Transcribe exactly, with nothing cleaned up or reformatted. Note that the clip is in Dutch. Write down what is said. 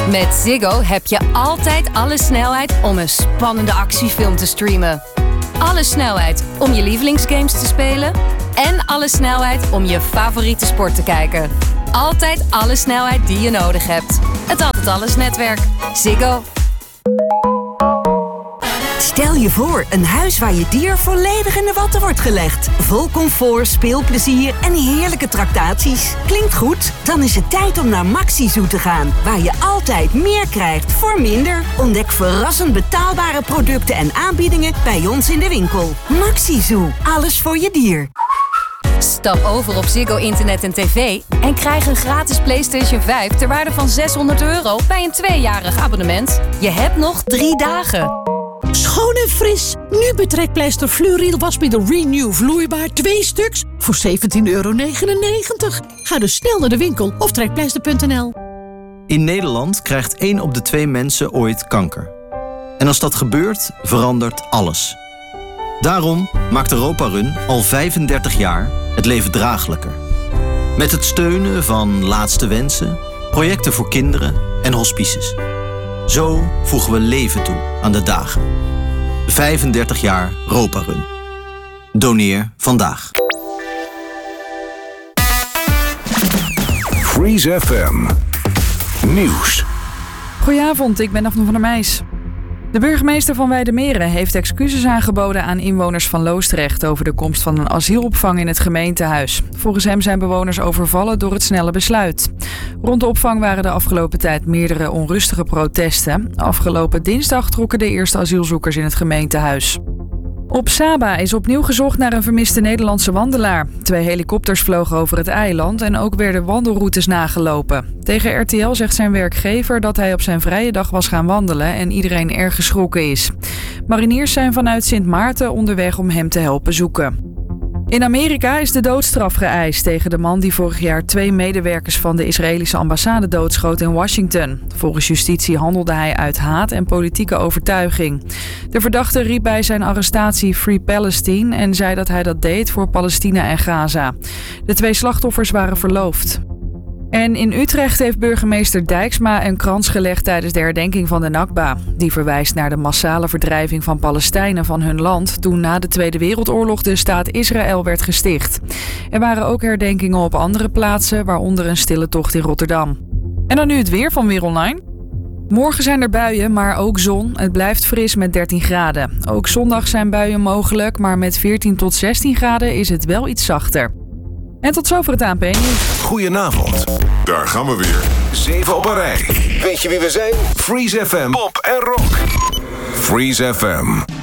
Met Ziggo heb je altijd alle snelheid om een spannende actiefilm te streamen. Alle snelheid om je lievelingsgames te spelen. En alle snelheid om je favoriete sport te kijken. Altijd alle snelheid die je nodig hebt. Het Altijd Alles netwerk. Ziggo. Stel je voor, een huis waar je dier volledig in de watten wordt gelegd. Vol comfort, speelplezier en heerlijke tractaties. Klinkt goed? Dan is het tijd om naar Maxi-Zoo te gaan. Waar je altijd meer krijgt voor minder. Ontdek verrassend betaalbare producten en aanbiedingen bij ons in de winkel. Maxi-Zoo, alles voor je dier. Stap over op Ziggo Internet en tv en krijg een gratis PlayStation vijf ter waarde van zeshonderd euro bij een tweejarig abonnement. Je hebt nog drie dagen. Schoon en fris. Nu bij Trekpleister Fluoril wasmiddel Renew vloeibaar twee stuks voor zeventien euro negenennegentig. Ga dus snel naar de winkel of trekpleister punt n l. In Nederland krijgt één op de twee mensen ooit kanker. En als dat gebeurt, verandert alles. Daarom maakt Europa Run al vijfendertig jaar het leven draaglijker. Met het steunen van Laatste Wensen, projecten voor kinderen en hospices. Zo voegen we leven toe aan de dagen. vijfendertig jaar Europa Run. Doneer vandaag. Freeze F M. Nieuws. Goedenavond, ik ben Daphne van der Meijs. De burgemeester van Weijdermeren heeft excuses aangeboden aan inwoners van Loosdrecht over de komst van een asielopvang in het gemeentehuis. Volgens hem zijn bewoners overvallen door het snelle besluit. Rond de opvang waren de afgelopen tijd meerdere onrustige protesten. Afgelopen dinsdag trokken de eerste asielzoekers in het gemeentehuis. Op Saba is opnieuw gezocht naar een vermiste Nederlandse wandelaar. Twee helikopters vlogen over het eiland en ook werden wandelroutes nagelopen. Tegen R T L zegt zijn werkgever dat hij op zijn vrije dag was gaan wandelen en iedereen erg geschrokken is. Mariniers zijn vanuit Sint Maarten onderweg om hem te helpen zoeken. In Amerika is de doodstraf geëist tegen de man die vorig jaar twee medewerkers van de Israëlische ambassade doodschoot in Washington. Volgens justitie handelde hij uit haat en politieke overtuiging. De verdachte riep bij zijn arrestatie Free Palestine en zei dat hij dat deed voor Palestina en Gaza. De twee slachtoffers waren verloofd. En in Utrecht heeft burgemeester Dijksma een krans gelegd tijdens de herdenking van de Nakba. Die verwijst naar de massale verdrijving van Palestijnen van hun land toen na de Tweede Wereldoorlog de staat Israël werd gesticht. Er waren ook herdenkingen op andere plaatsen, waaronder een stille tocht in Rotterdam. En dan nu het weer van Weer Online. Morgen zijn er buien, maar ook zon. Het blijft fris met dertien graden. Ook zondag zijn buien mogelijk, maar met veertien tot zestien graden is het wel iets zachter. En tot zover het A N P-nieuws. Goedenavond. Daar gaan we weer. Zeven op een rij. Weet je wie we zijn? Freeze F M. Pop en rock. Freeze F M.